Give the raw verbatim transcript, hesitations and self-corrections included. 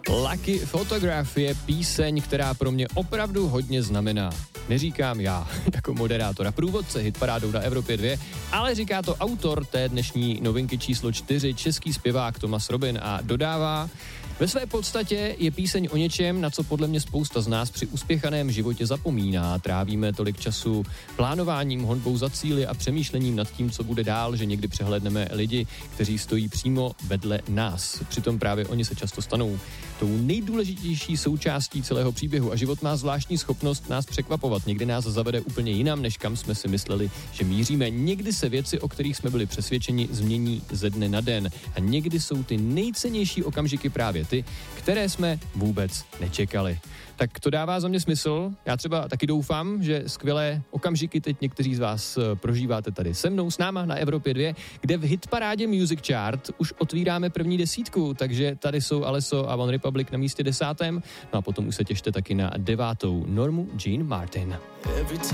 Lucky Photograph je píseň, která pro mě opravdu hodně znamená. Neříkám já, jako moderátor a průvodce hitparádou na Evropě dva, ale říká to autor té dnešní novinky číslo čtyři, český zpěvák Thomas Robin, a dodává: ve své podstatě je píseň o něčem, na co podle mě spousta z nás při uspěchaném životě zapomíná. Trávíme tolik času plánováním, honbou za cíli a přemýšlením nad tím, co bude dál, že někdy přehlédneme lidi, kteří stojí přímo vedle nás. Přitom právě oni se často stanou tou nejdůležitější součástí celého příběhu a život má zvláštní schopnost nás překvapovat. Někdy nás zavede úplně jinam, než kam jsme si mysleli, že míříme. Někdy se věci, o kterých jsme byli přesvědčeni, změní ze dne na den. A někdy jsou ty nejcennější okamžiky právě ty, které jsme vůbec nečekali. Tak to dává za mě smysl. Já třeba taky doufám, že skvělé okamžiky teď někteří z vás prožíváte tady se mnou, s náma na Evropě dva, kde v hitparádě Music Chart už otvíráme první desítku, takže tady jsou Alesso a One Republic na místě desátém, no a potom už se těšte taky na devátou Normu Jean Martin.